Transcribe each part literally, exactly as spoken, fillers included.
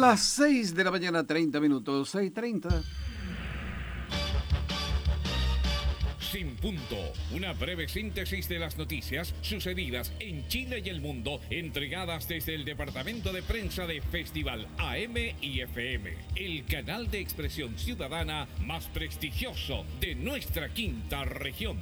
Las seis de la mañana, treinta minutos, seis treinta. Sin punto, una breve síntesis de las noticias sucedidas en Chile y el mundo, entregadas desde el departamento de prensa de Festival A M y F M, el canal de expresión ciudadana más prestigioso de nuestra quinta región.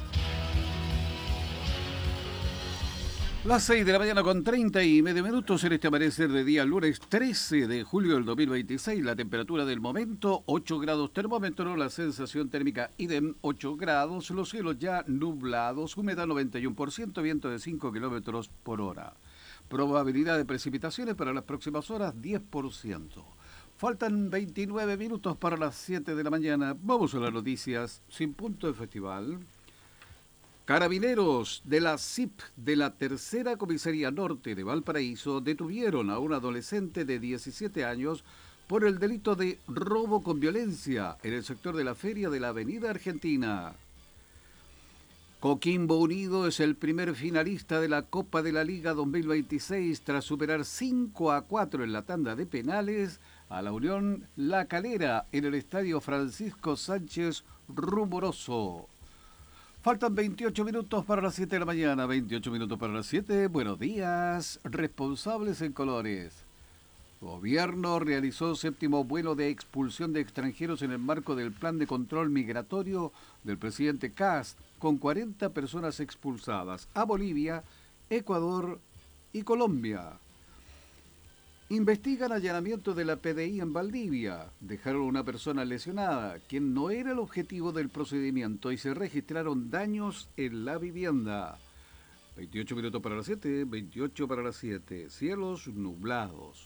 Las seis de la mañana con treinta y medio minutos en este amanecer de día lunes trece de julio del dos mil veintiséis. La temperatura del momento ocho grados termómetro, la sensación térmica idem ocho grados, los cielos ya nublados, humedad noventa y uno por ciento, viento de cinco kilómetros por hora. Probabilidad de precipitaciones para las próximas horas diez por ciento. Faltan veintinueve minutos para las siete de la mañana. Vamos a las noticias sin punto de festival. Carabineros de la C I P de la Tercera Comisaría Norte de Valparaíso detuvieron a un adolescente de diecisiete años por el delito de robo con violencia en el sector de la feria de la Avenida Argentina. Coquimbo Unido es el primer finalista de la Copa de la Liga dos mil veintiséis tras superar cinco a cuatro en la tanda de penales a la Unión La Calera en el Estadio Francisco Sánchez Rumoroso. Faltan veintiocho minutos para las siete de la mañana, veintiocho minutos para las siete. Buenos días, responsables en colores. Gobierno realizó séptimo vuelo de expulsión de extranjeros en el marco del plan de control migratorio del presidente Kast, con cuarenta personas expulsadas a Bolivia, Ecuador y Colombia. Investigan allanamiento de la P D I en Valdivia. Dejaron a una persona lesionada, quien no era el objetivo del procedimiento, y se registraron daños en la vivienda. veintiocho minutos para las siete, veintiocho para las siete. Cielos nublados.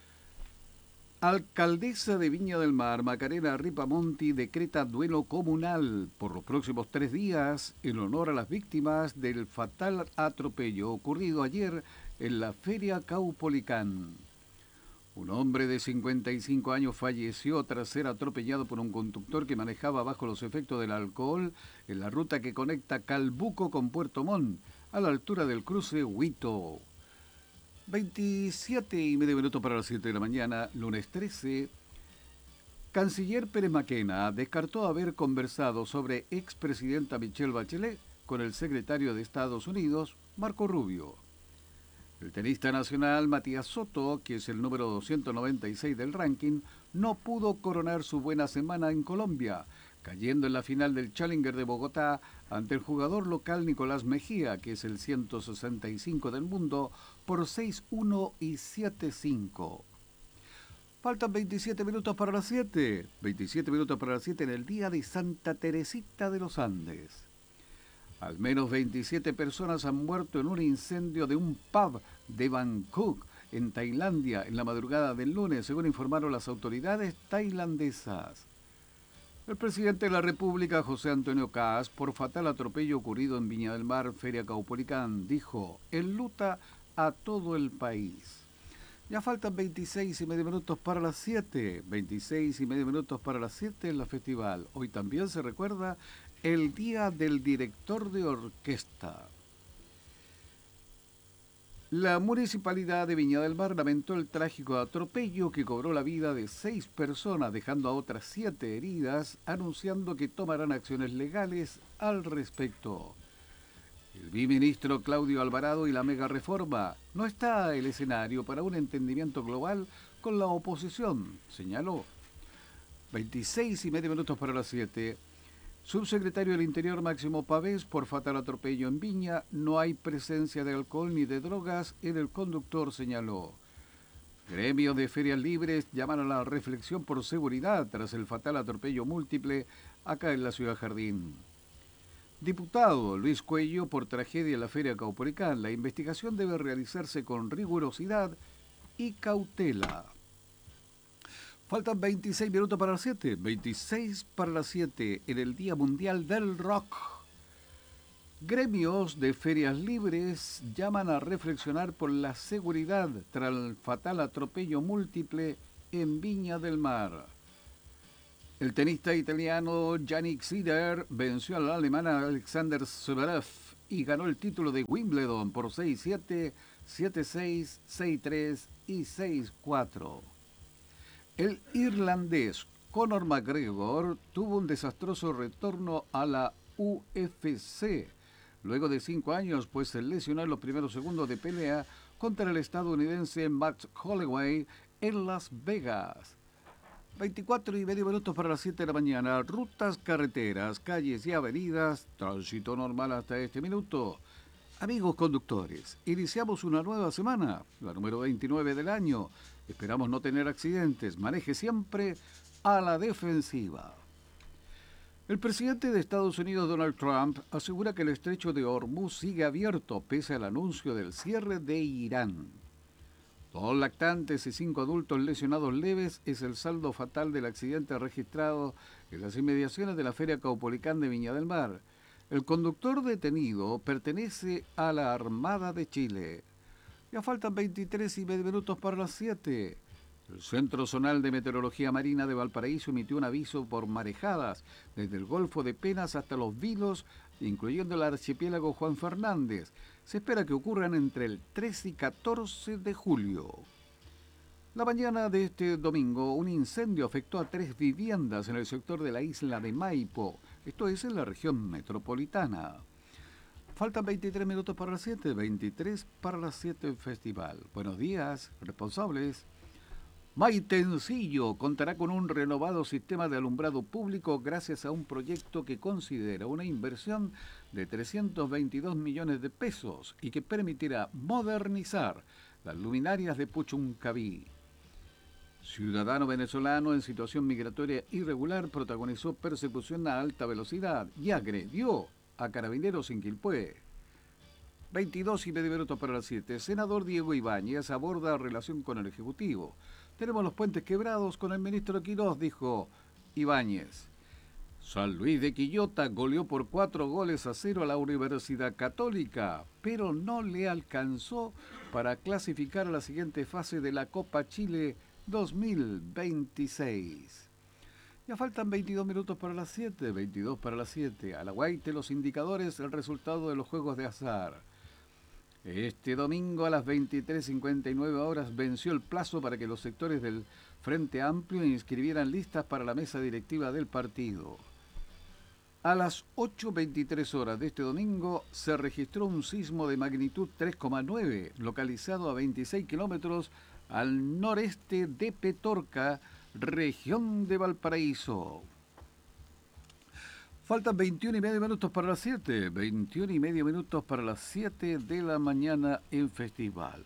Alcaldesa de Viña del Mar, Macarena Ripamonti, decreta duelo comunal por los próximos tres días en honor a las víctimas del fatal atropello ocurrido ayer en la Feria Caupolicán. Un hombre de cincuenta y cinco años falleció tras ser atropellado por un conductor que manejaba bajo los efectos del alcohol en la ruta que conecta Calbuco con Puerto Montt, a la altura del cruce Huito. veintisiete y medio minutos para las siete de la mañana, lunes trece. Canciller Pérez Maquena descartó haber conversado sobre expresidenta Michelle Bachelet con el secretario de Estados Unidos, Marco Rubio. El tenista nacional Matías Soto, que es el número doscientos noventa y seis del ranking, no pudo coronar su buena semana en Colombia, cayendo en la final del Challenger de Bogotá ante el jugador local Nicolás Mejía, que es el ciento sesenta y cinco del mundo, por seis uno y siete cinco. Faltan veintisiete minutos para las siete. veintisiete minutos para las siete en el día de Santa Teresita de los Andes. Al menos veintisiete personas han muerto en un incendio de un pub de Bangkok, en Tailandia, en la madrugada del lunes, según informaron las autoridades tailandesas. El presidente de la República, José Antonio Kast, por fatal atropello ocurrido en Viña del Mar, Feria Caupolicán, dijo: enluta a todo el país. Ya faltan veintiséis y medio minutos para las siete. veintiséis y medio minutos para las siete en la festival. Hoy también se recuerda el Día del Director de Orquesta. La Municipalidad de Viña del Mar lamentó el trágico atropello que cobró la vida de seis personas, dejando a otras siete heridas, anunciando que tomarán acciones legales al respecto. El biministro Claudio Alvarado y la mega reforma no está el escenario para un entendimiento global con la oposición, señaló. veintiséis y medio minutos para las siete. Subsecretario del Interior Máximo Pavés, por fatal atropello en Viña, no hay presencia de alcohol ni de drogas en el conductor, señaló. Gremios de ferias libres llaman a la reflexión por seguridad tras el fatal atropello múltiple acá en la Ciudad Jardín. Diputado Luis Cuello, por tragedia en la Feria Caupolicán, la investigación debe realizarse con rigurosidad y cautela. Faltan veintiséis minutos para las siete. veintiséis para las siete en el Día Mundial del Rock. Gremios de ferias libres llaman a reflexionar por la seguridad tras el fatal atropello múltiple en Viña del Mar. El tenista italiano Jannik Sinner venció al alemán Alexander Zverev y ganó el título de Wimbledon por seis siete, siete seis, seis tres y seis cuatro. El irlandés Conor McGregor tuvo un desastroso retorno a la U F C. Luego de cinco años, pues se lesionó en los primeros segundos de pelea contra el estadounidense Max Holloway en Las Vegas. veinticuatro y medio minutos para las siete de la mañana. Rutas, carreteras, calles y avenidas. Tránsito normal hasta este minuto. Amigos conductores, iniciamos una nueva semana, la número veintinueve del año. Esperamos no tener accidentes. Maneje siempre a la defensiva. El presidente de Estados Unidos, Donald Trump, asegura que el estrecho de Hormuz sigue abierto pese al anuncio del cierre de Irán. Dos lactantes y cinco adultos lesionados leves es el saldo fatal del accidente registrado en las inmediaciones de la Feria Caupolicán de Viña del Mar. El conductor detenido pertenece a la Armada de Chile. Ya faltan veintitrés y medio minutos para las siete. El Centro Zonal de Meteorología Marina de Valparaíso emitió un aviso por marejadas desde el Golfo de Penas hasta Los Vilos, incluyendo el archipiélago Juan Fernández. Se espera que ocurran entre el trece y catorce de julio. La mañana de este domingo, un incendio afectó a tres viviendas en el sector de la isla de Maipo, esto es en la región metropolitana. Faltan veintitrés minutos para las siete, veintitrés para las siete Festival. Buenos días, responsables. Maitencillo contará con un renovado sistema de alumbrado público gracias a un proyecto que considera una inversión de trescientos veintidós millones de pesos y que permitirá modernizar las luminarias de Puchuncaví. Ciudadano venezolano en situación migratoria irregular protagonizó persecución a alta velocidad y agredió a carabineros en Quilpué. veintidós y medio minutos para las siete. Senador Diego Ibáñez aborda relación con el Ejecutivo. Tenemos los puentes quebrados con el ministro Quirós, dijo Ibáñez. San Luis de Quillota goleó por cuatro goles a cero a la Universidad Católica, pero no le alcanzó para clasificar a la siguiente fase de la Copa Chile dos mil veintiséis. Ya faltan veintidós minutos para las siete, veintidós para las siete. A la Guaite los indicadores, el resultado de los juegos de azar. Este domingo a las veintitrés cincuenta y nueve horas venció el plazo para que los sectores del Frente Amplio inscribieran listas para la mesa directiva del partido. A las ocho veintitrés horas de este domingo se registró un sismo de magnitud tres coma nueve, localizado a veintiséis kilómetros al noreste de Petorca, región de Valparaíso. Faltan veintiuno y medio minutos para las siete, veintiuno y medio minutos para las siete de la mañana en Festival.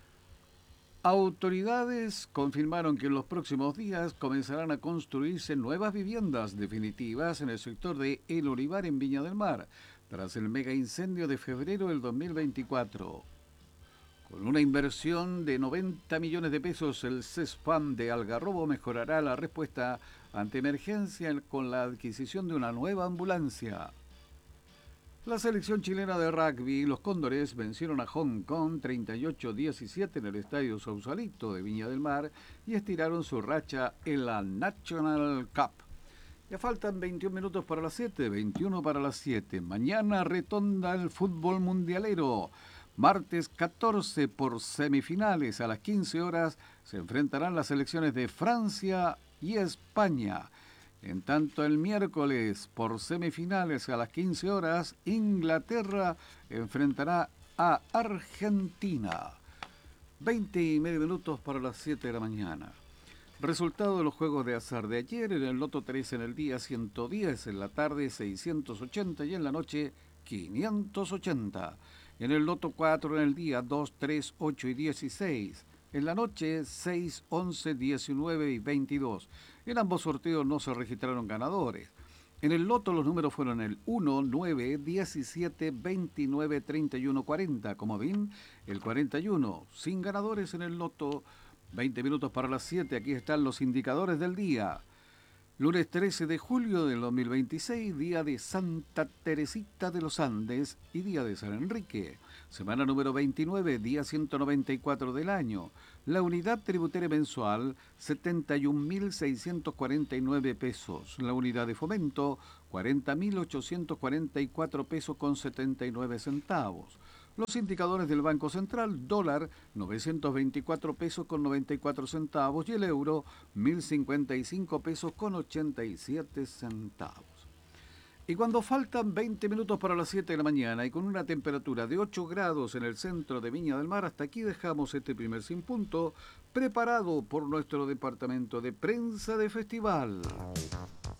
Autoridades confirmaron que en los próximos días comenzarán a construirse nuevas viviendas definitivas en el sector de El Olivar en Viña del Mar, tras el mega incendio de febrero del dos mil veinticuatro. Con una inversión de noventa millones de pesos, el CESFAM de Algarrobo mejorará la respuesta ante emergencia con la adquisición de una nueva ambulancia. La selección chilena de rugby, los Cóndores, vencieron a Hong Kong treinta y ocho a diecisiete en el Estadio Sausalito de Viña del Mar y estiraron su racha en la National Cup. Ya faltan veintiún minutos para las siete, veintiuno para las siete. Mañana retonda el fútbol mundialero. Martes catorce por semifinales a las quince horas se enfrentarán las selecciones de Francia y España. En tanto el miércoles por semifinales a las quince horas Inglaterra enfrentará a Argentina. veinte y medio minutos para las siete de la mañana. Resultado de los juegos de azar de ayer: en el Loto tres en el día ciento diez, en la tarde seiscientos ochenta y en la noche quinientos ochenta. En el Loto cuatro en el día dos, tres, ocho y dieciséis. En la noche seis, once, diecinueve y veintidós. En ambos sorteos no se registraron ganadores. En el Loto los números fueron el uno, nueve, diecisiete, veintinueve, treinta y uno, cuarenta. Comodín el cuarenta y uno. Sin ganadores en el Loto. veinte minutos para las siete. Aquí están los indicadores del día. Lunes trece de julio del dos mil veintiséis, día de Santa Teresita de los Andes y día de San Enrique. Semana número veintinueve, día ciento noventa y cuatro del año. La unidad tributaria mensual, setenta y un mil seiscientos cuarenta y nueve pesos. La unidad de fomento, cuarenta mil ochocientos cuarenta y cuatro pesos con setenta y nueve centavos. Los indicadores del Banco Central: dólar novecientos veinticuatro pesos con noventa y cuatro centavos y el euro mil cincuenta y cinco pesos con ochenta y siete centavos. Y cuando faltan veinte minutos para las siete de la mañana y con una temperatura de ocho grados en el centro de Viña del Mar, hasta aquí dejamos este primer Sin Punto, preparado por nuestro departamento de prensa de festival.